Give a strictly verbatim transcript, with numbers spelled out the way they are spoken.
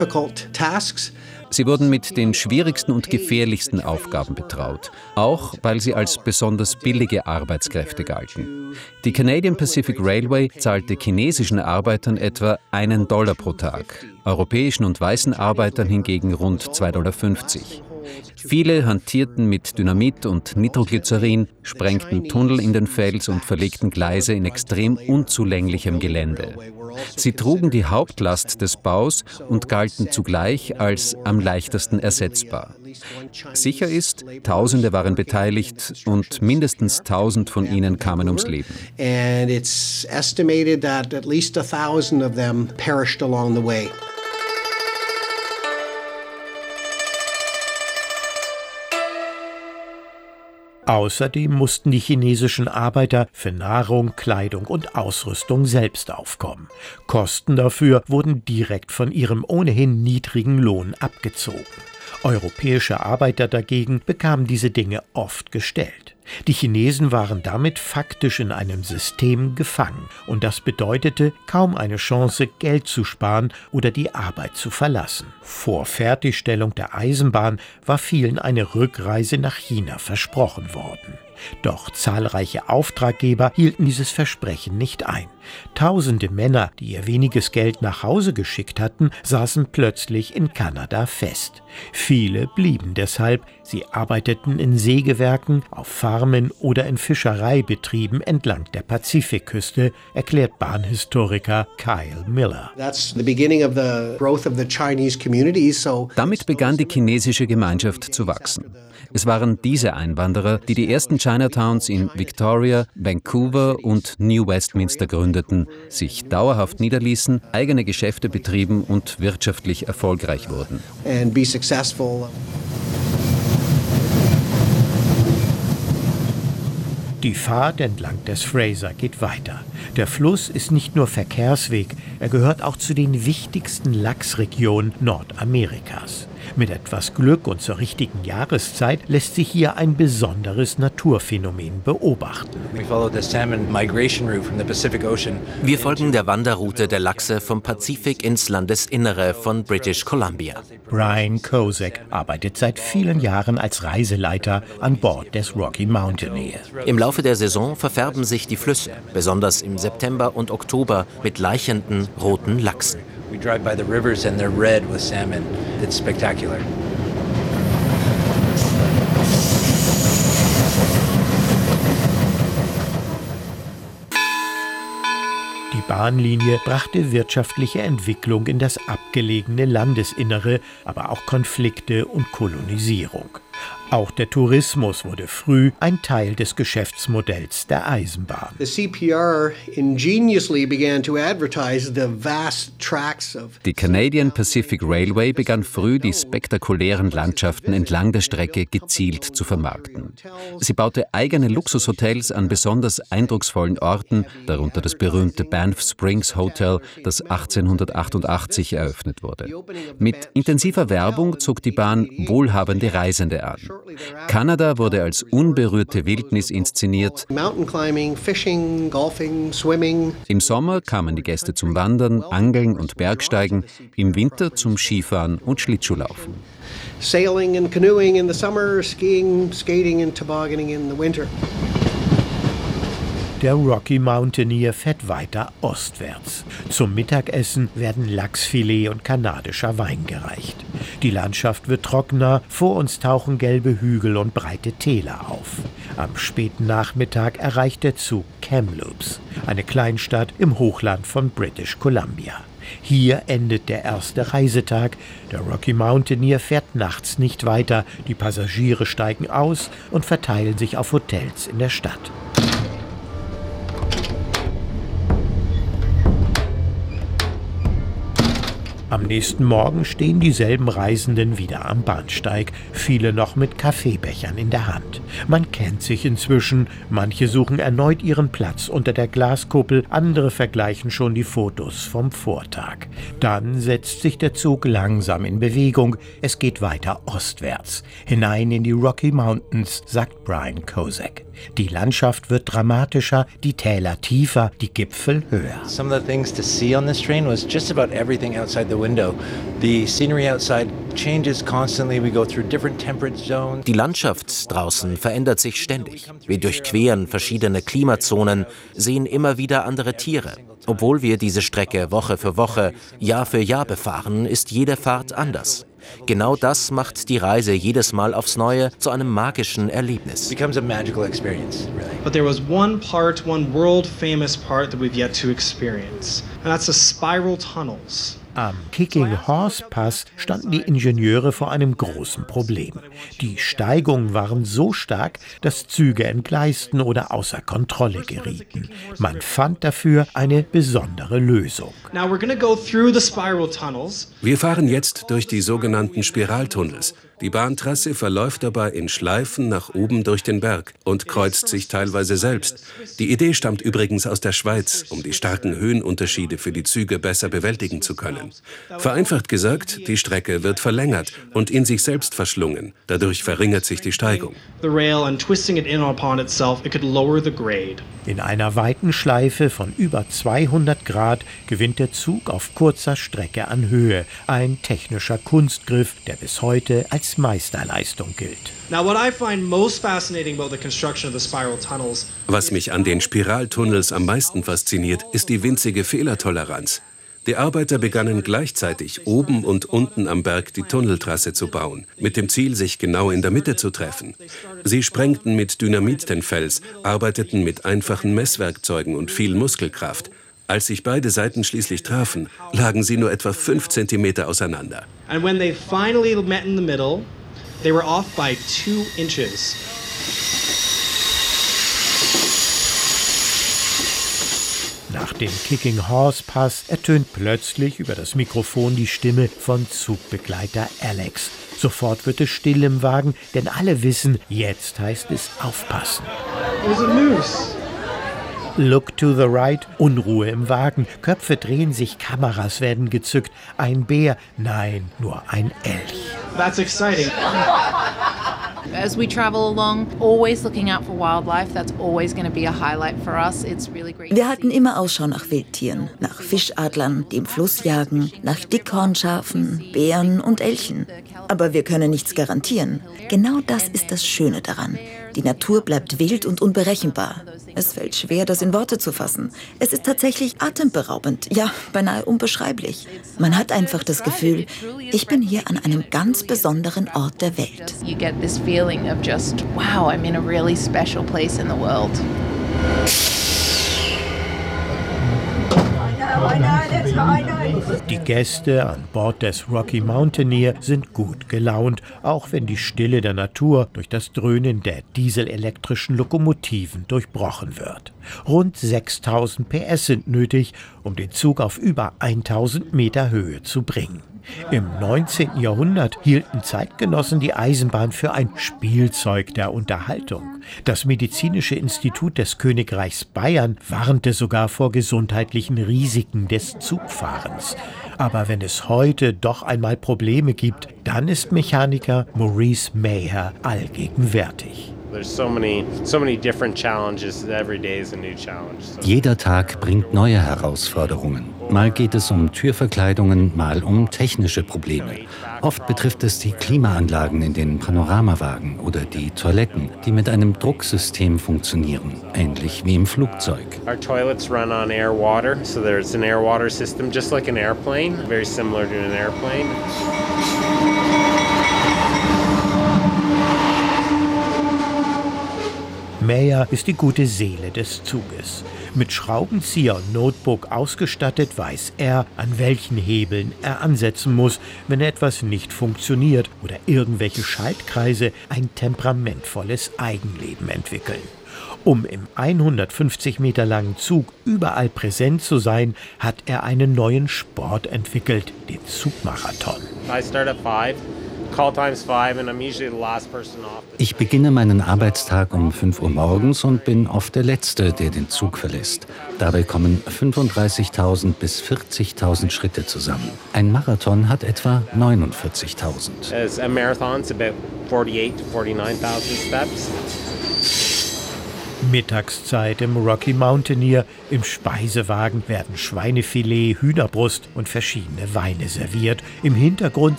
Sie wurden mit den schwierigsten und gefährlichsten Aufgaben betraut, auch weil sie als besonders billige Arbeitskräfte galten. Die Canadian Pacific Railway zahlte chinesischen Arbeitern etwa einen Dollar pro Tag, europäischen und weißen Arbeitern hingegen rund zwei Dollar fünfzig. Viele hantierten mit Dynamit und Nitroglycerin, sprengten Tunnel in den Fels und verlegten Gleise in extrem unzulänglichem Gelände. Sie trugen die Hauptlast des Baus und galten zugleich als am leichtesten ersetzbar. Sicher ist, Tausende waren beteiligt und mindestens tausend von ihnen kamen ums Leben. And it's estimated that at least a thousand of them perished along the way. Außerdem mussten die chinesischen Arbeiter für Nahrung, Kleidung und Ausrüstung selbst aufkommen. Kosten dafür wurden direkt von ihrem ohnehin niedrigen Lohn abgezogen. Europäische Arbeiter dagegen bekamen diese Dinge oft gestellt. Die Chinesen waren damit faktisch in einem System gefangen und das bedeutete kaum eine Chance, Geld zu sparen oder die Arbeit zu verlassen. Vor Fertigstellung der Eisenbahn war vielen eine Rückreise nach China versprochen worden. Doch zahlreiche Auftraggeber hielten dieses Versprechen nicht ein. Tausende Männer, die ihr weniges Geld nach Hause geschickt hatten, saßen plötzlich in Kanada fest. Viele blieben deshalb. Sie arbeiteten in Sägewerken, auf Farmen oder in Fischereibetrieben entlang der Pazifikküste, erklärt Bahnhistoriker Kyle Miller. Damit begann die chinesische Gemeinschaft zu wachsen. Es waren diese Einwanderer, die die ersten Chinatowns in Victoria, Vancouver und New Westminster gründeten, sich dauerhaft niederließen, eigene Geschäfte betrieben und wirtschaftlich erfolgreich wurden. And be successful. Die Fahrt entlang des Fraser geht weiter. Der Fluss ist nicht nur Verkehrsweg, er gehört auch zu den wichtigsten Lachsregionen Nordamerikas. Mit etwas Glück und zur richtigen Jahreszeit lässt sich hier ein besonderes Naturphänomen beobachten. Wir folgen der Wanderroute der Lachse vom Pazifik ins Landesinnere von British Columbia. Brian Kozak arbeitet seit vielen Jahren als Reiseleiter an Bord des Rocky Mountaineer. Im Laufe der Saison verfärben sich die Flüsse, besonders im September und Oktober, mit laichenden roten Lachsen. We drive by the rivers and they're red with salmon. It's spectacular. Die Bahnlinie brachte wirtschaftliche Entwicklung in das abgelegene Landesinnere, aber auch Konflikte und Kolonisierung. Auch der Tourismus wurde früh ein Teil des Geschäftsmodells der Eisenbahn. The C P R ingeniously began to advertise the vast tracts of Die Canadian Pacific Railway begann früh, die spektakulären Landschaften entlang der Strecke gezielt zu vermarkten. Sie baute eigene Luxushotels an besonders eindrucksvollen Orten, darunter das berühmte Banff Springs Hotel, das achtzehnhundertachtundachtzig eröffnet wurde. Mit intensiver Werbung zog die Bahn wohlhabende Reisende an. Kanada wurde als unberührte Wildnis inszeniert. Im Sommer kamen die Gäste zum Wandern, Angeln und Bergsteigen, im Winter zum Skifahren und Schlittschuhlaufen. Sailing and canoeing in the summer, skiing, skating and tobogganing in the winter. Der Rocky Mountaineer fährt weiter ostwärts. Zum Mittagessen werden Lachsfilet und kanadischer Wein gereicht. Die Landschaft wird trockener, vor uns tauchen gelbe Hügel und breite Täler auf. Am späten Nachmittag erreicht der Zug Kamloops, eine Kleinstadt im Hochland von British Columbia. Hier endet der erste Reisetag. Der Rocky Mountaineer fährt nachts nicht weiter. Die Passagiere steigen aus und verteilen sich auf Hotels in der Stadt. Am nächsten Morgen stehen dieselben Reisenden wieder am Bahnsteig, viele noch mit Kaffeebechern in der Hand. Man kennt sich inzwischen, manche suchen erneut ihren Platz unter der Glaskuppel, andere vergleichen schon die Fotos vom Vortag. Dann setzt sich der Zug langsam in Bewegung, es geht weiter ostwärts, hinein in die Rocky Mountains, sagt Brian Kozak. Die Landschaft wird dramatischer, die Täler tiefer, die Gipfel höher. Some of the things to see on this train was just about everything outside the window. The scenery outside changes constantly. We go through different temperate zones. Die Landschaft draußen verändert sich ständig. Wir durchqueren verschiedene Klimazonen, sehen immer wieder andere Tiere. Obwohl wir diese Strecke Woche für Woche, Jahr für Jahr befahren, ist jede Fahrt anders. Genau das macht die Reise jedes Mal aufs Neue zu einem magischen Erlebnis. It becomes a magical experience, really. But there was one part, one world famous part that we've yet to experience. And that's the spiral tunnels. Am Kicking Horse Pass standen die Ingenieure vor einem großen Problem. Die Steigungen waren so stark, dass Züge entgleisten oder außer Kontrolle gerieten. Man fand dafür eine besondere Lösung. Now we're going to go through the spiral tunnels. Wir fahren jetzt durch die sogenannten Spiraltunnels. Die Bahntrasse verläuft dabei in Schleifen nach oben durch den Berg und kreuzt sich teilweise selbst. Die Idee stammt übrigens aus der Schweiz, um die starken Höhenunterschiede für die Züge besser bewältigen zu können. Vereinfacht gesagt, die Strecke wird verlängert und in sich selbst verschlungen. Dadurch verringert sich die Steigung. In einer weiten Schleife von über zweihundert Grad gewinnt der Zug auf kurzer Strecke an Höhe. Ein technischer Kunstgriff, der bis heute als Meisterleistung gilt. Was mich an den Spiraltunnels am meisten fasziniert, ist die winzige Fehlertoleranz. Die Arbeiter begannen gleichzeitig oben und unten am Berg die Tunneltrasse zu bauen, mit dem Ziel, sich genau in der Mitte zu treffen. Sie sprengten mit Dynamit den Fels, arbeiteten mit einfachen Messwerkzeugen und viel Muskelkraft. Als sich beide Seiten schließlich trafen, lagen sie nur etwa fünf Zentimeter auseinander. And when they finally met in the middle, they were off by two inches. Nach dem Kicking Horse Pass ertönt plötzlich über das Mikrofon die Stimme von Zugbegleiter Alex. Sofort wird es still im Wagen, denn alle wissen, jetzt heißt es aufpassen. There's a moose. Look to the right, Unruhe im Wagen, Köpfe drehen sich, Kameras werden gezückt. Ein Bär, nein, nur ein Elch. That's exciting. As we travel along, always looking out for wildlife. That's always going to be a highlight for us. It's really great. Wir halten immer Ausschau nach Wildtieren, nach Fischadlern, die im Fluss jagen, nach Dickhornschafen, Bären und Elchen. Aber wir können nichts garantieren. Genau das ist das Schöne daran. Die Natur bleibt wild und unberechenbar. Es fällt schwer, das in Worte zu fassen. Es ist tatsächlich atemberaubend, ja, beinahe unbeschreiblich. Man hat einfach das Gefühl, ich bin hier an einem ganz besonderen Ort der Welt. You get this feeling of just, wow, I'm in a really special place in the world. Die Gäste an Bord des Rocky Mountaineer sind gut gelaunt, auch wenn die Stille der Natur durch das Dröhnen der dieselelektrischen Lokomotiven durchbrochen wird. Rund sechstausend P S sind nötig, um den Zug auf über tausend Meter Höhe zu bringen. Im neunzehnten Jahrhundert hielten Zeitgenossen die Eisenbahn für ein Spielzeug der Unterhaltung. Das Medizinische Institut des Königreichs Bayern warnte sogar vor gesundheitlichen Risiken des Zugfahrens. Aber wenn es heute doch einmal Probleme gibt, dann ist Mechaniker Maurice Maher allgegenwärtig. Jeder Tag bringt neue Herausforderungen. Mal geht es um Türverkleidungen, mal um technische Probleme. Oft betrifft es die Klimaanlagen in den Panoramawagen oder die Toiletten, die mit einem Drucksystem funktionieren, ähnlich wie im Flugzeug. Our toilets run on air water, so there's an air water system just like an airplane, very similar to an airplane. Mayer ist die gute Seele des Zuges. Mit Schraubenzieher und Notebook ausgestattet, weiß er, an welchen Hebeln er ansetzen muss, wenn etwas nicht funktioniert oder irgendwelche Schaltkreise ein temperamentvolles Eigenleben entwickeln. Um im hundertfünfzig Meter langen Zug überall präsent zu sein, hat er einen neuen Sport entwickelt, den Zugmarathon. I start at five. Call time's five and I'm usually the last person off. Ich beginne meinen Arbeitstag um fünf Uhr morgens und bin oft der Letzte, der den Zug verlässt. Dabei kommen fünfunddreißigtausend bis vierzigtausend Schritte zusammen. Ein Marathon hat etwa neunundvierzigtausend. As a marathon's about forty-eight to forty-nine thousand steps. Mittagszeit im Rocky Mountaineer. Im Speisewagen werden Schweinefilet, Hühnerbrust und verschiedene Weine serviert. Im Hintergrund